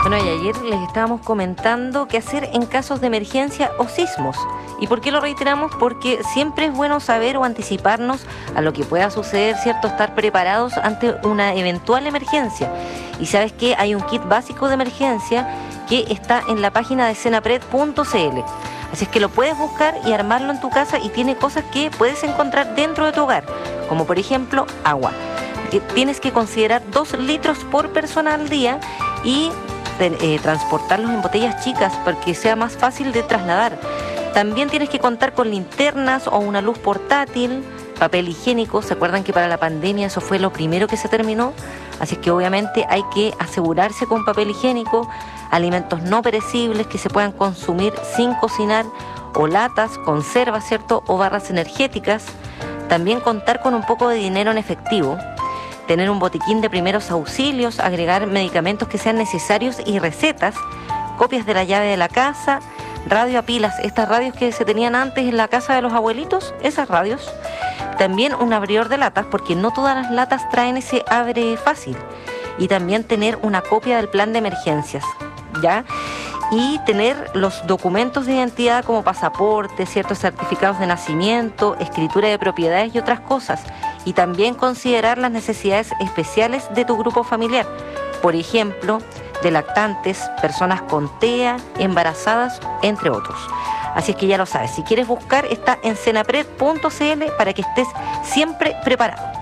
Bueno, y ayer les estábamos comentando qué hacer en casos de emergencia o sismos. ¿Y por qué lo reiteramos? Porque siempre es bueno saber o anticiparnos a lo que pueda suceder, ¿cierto? Estar preparados ante una eventual emergencia. Y sabes que hay un kit básico de emergencia que está en la página de senapred.cl. Así es que lo puedes buscar y armarlo en tu casa y tiene cosas que puedes encontrar dentro de tu hogar, como por ejemplo agua. Tienes que considerar 2 litros por persona al día y transportarlos en botellas chicas para que sea más fácil de trasladar. También tienes que contar con linternas o una luz portátil, papel higiénico. ¿Se acuerdan que para la pandemia eso fue lo primero que se terminó? Así que obviamente hay que asegurarse con papel higiénico, alimentos no perecibles que se puedan consumir sin cocinar, o latas, conservas, ¿cierto? O barras energéticas. También contar con un poco de dinero en efectivo. Tener un botiquín de primeros auxilios, agregar medicamentos que sean necesarios y recetas, copias de la llave de la casa, radio a pilas, estas radios que se tenían antes en la casa de los abuelitos, esas radios. También un abridor de latas, porque no todas las latas traen ese abre fácil. Y también tener una copia del plan de emergencias, ¿ya? Y tener los documentos de identidad como pasaporte, ciertos certificados de nacimiento, escritura de propiedades y otras cosas. Y también considerar las necesidades especiales de tu grupo familiar. Por ejemplo, de lactantes, personas con TEA, embarazadas, entre otros. Así es que ya lo sabes, si quieres buscar, está en senapred.cl para que estés siempre preparado.